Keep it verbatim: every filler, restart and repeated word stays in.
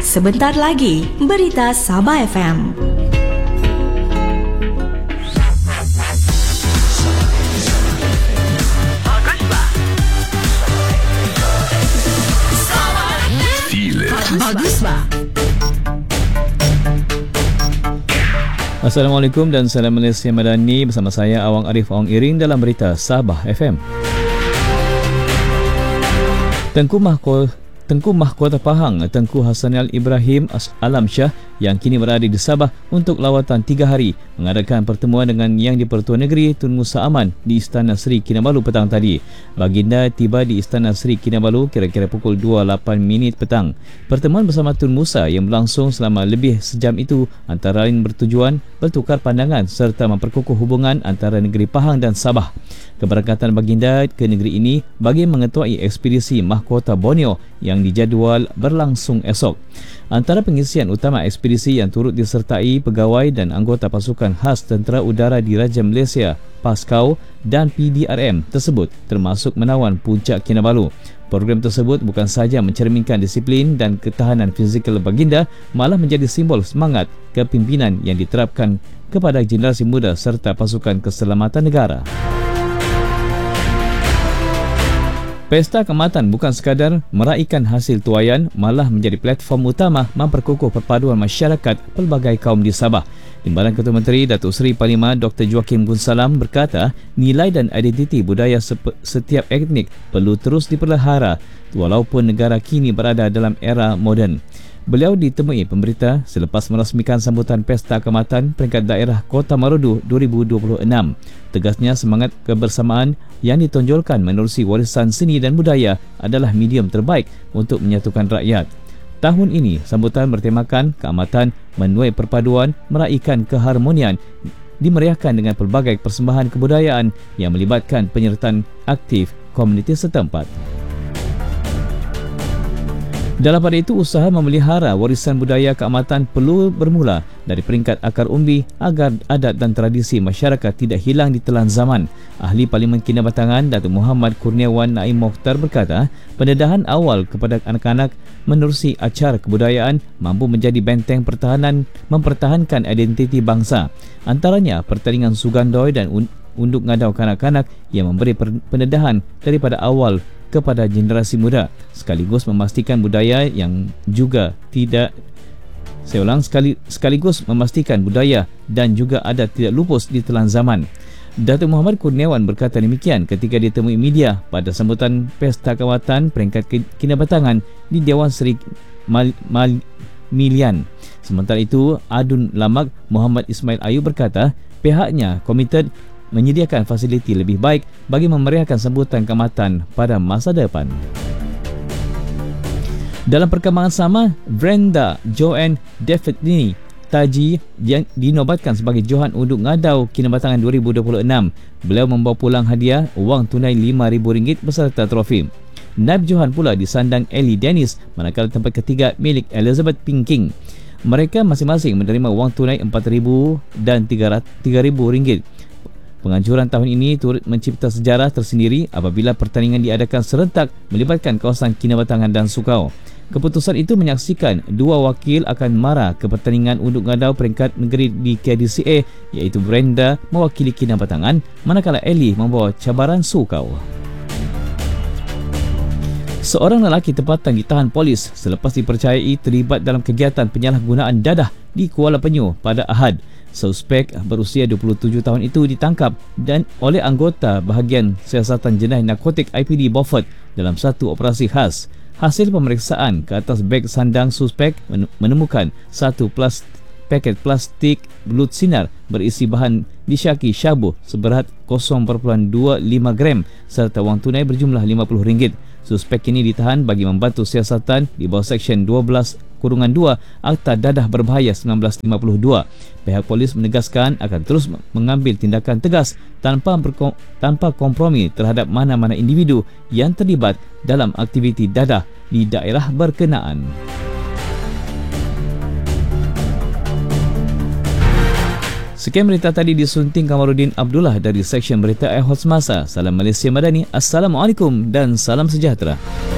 Sebentar lagi, Berita Sabah F M. Baguslah. Assalamualaikum dan salam Malaysia Madani, bersama saya Awang Arif Awang Iring dalam Berita Sabah F M. Tengku Mahkota Tengku Mahkota Pahang Tengku Hassanal Ibrahim Alam Shah yang kini berada di Sabah untuk lawatan tiga hari mengadakan pertemuan dengan Yang di-Pertua Negeri Tun Musa Aman di Istana Seri Kinabalu petang tadi. Baginda tiba di Istana Seri Kinabalu kira-kira pukul dua lapan minit petang. Pertemuan bersama Tun Musa yang berlangsung selama lebih sejam itu antara lain bertujuan bertukar pandangan serta memperkukuh hubungan antara negeri Pahang dan Sabah. Keberangkatan baginda ke negeri ini bagi mengetuai ekspedisi Mahkota Borneo yang dijadual berlangsung esok. Antara pengisian utama ekspedisi yang turut disertai pegawai dan anggota pasukan khas Tentera Udara Diraja Malaysia, PASKAU dan P D R M tersebut termasuk menawan Puncak Kinabalu. Program tersebut bukan sahaja mencerminkan disiplin dan ketahanan fizikal baginda, malah menjadi simbol semangat kepimpinan yang diterapkan kepada generasi muda serta pasukan keselamatan negara. Pesta Keamatan bukan sekadar meraihkan hasil tuaian, malah menjadi platform utama memperkukuh perpaduan masyarakat pelbagai kaum di Sabah. Timbalan Ketua Menteri Datuk Seri Parlimen Doktor Joaquim Gunsalam berkata, nilai dan identiti budaya setiap etnik perlu terus dipelihara walaupun negara kini berada dalam era moden. Beliau ditemui pemberita selepas merasmikan sambutan Pesta Keamatan peringkat daerah Kota Marudu dua ribu dua puluh enam. Tegasnya semangat kebersamaan yang ditonjolkan menerusi warisan seni dan budaya adalah medium terbaik untuk menyatukan rakyat. Tahun ini, sambutan bertemakan Keamatan menuai perpaduan, meraihkan keharmonian, dimeriahkan dengan pelbagai persembahan kebudayaan yang melibatkan penyertaan aktif komuniti setempat. Dalam pada itu, usaha memelihara warisan budaya keamatan perlu bermula dari peringkat akar umbi agar adat dan tradisi masyarakat tidak hilang di telan zaman. Ahli Parlimen Kinabatangan Datuk Muhammad Kurniawan Naim Mokhtar berkata, pendedahan awal kepada anak-anak menerusi acara kebudayaan mampu menjadi benteng pertahanan mempertahankan identiti bangsa. Antaranya pertandingan sugandoi dan unduk ngadau kanak-kanak yang memberi pendedahan daripada awal kepada generasi muda, sekaligus memastikan budaya yang juga tidak saya ulang sekali, sekaligus memastikan budaya dan juga adat tidak lupus di telan zaman. Datuk Muhammad Kurniawan berkata demikian ketika ditemui media pada sambutan Pesta Keamatan peringkat Kinabatangan di Dewan Seri Mal, Mal, Milian. Sementara itu, Adun Lamak Muhammad Ismail Ayub berkata pihaknya komited menyediakan fasiliti lebih baik bagi memeriahkan sambutan keamatan pada masa depan. Dalam perkembangan sama, Brenda Joanne Daphne Taji yang dinobatkan sebagai Johan Unduk Ngadau Kinabatangan dua ribu dua puluh enam. Beliau membawa pulang hadiah wang tunai lima ribu ringgit beserta trofi. Naib Johan pula disandang Ellie Dennis, manakala tempat ketiga milik Elizabeth Pinking. Mereka masing-masing menerima wang tunai empat ribu dan tiga ribu ringgit. Penganjuran tahun ini turut mencipta sejarah tersendiri apabila pertandingan diadakan serentak melibatkan kawasan Kinabatangan dan Sukau. Keputusan itu menyaksikan dua wakil akan mara ke pertandingan unduk ngadau peringkat negeri di K D C A, iaitu Brenda mewakili Kinabatangan manakala Ellie membawa cabaran Sukau. Seorang lelaki tempatan ditahan polis selepas dipercayai terlibat dalam kegiatan penyalahgunaan dadah di Kuala Penyu pada Ahad. Suspek berusia dua puluh tujuh tahun itu ditangkap dan oleh anggota bahagian siasatan jenayah narkotik I P D Beaufort dalam satu operasi khas. Hasil pemeriksaan ke atas beg sandang suspek menemukan satu plas, paket plastik belut sinar berisi bahan disyaki syabu seberat kosong perpuluhan dua lima gram serta wang tunai berjumlah lima puluh ringgit. Suspek kini ditahan bagi membantu siasatan di bawah Seksyen dua belas kurungan dua Akta Dadah Berbahaya seribu sembilan ratus lima puluh dua. Pihak polis menegaskan akan terus mengambil tindakan tegas tanpa berkom, tanpa kompromi terhadap mana-mana individu yang terlibat dalam aktiviti dadah di daerah berkenaan. Sekian berita tadi disunting Kamarudin Abdullah dari Seksyen Berita Ehwal Semasa. Salam Malaysia Madani. Assalamualaikum dan salam sejahtera.